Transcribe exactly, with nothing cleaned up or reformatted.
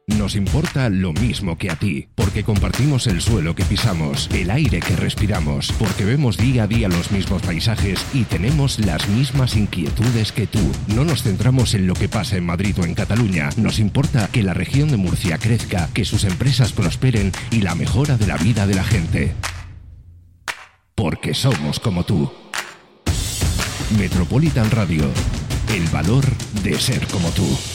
Nos importa lo mismo que a ti, porque compartimos el suelo que pisamos, el aire que respiramos, porque vemos día a día los mismos paisajes y tenemos las mismas inquietudes que tú. No nos centramos en lo que pasa en Madrid o en Cataluña. Nos importa que la región de Murcia crezca, que sus empresas prosperen y la mejora de la vida de la gente. Porque somos como tú. Metropolitan Radio. El valor de ser como tú.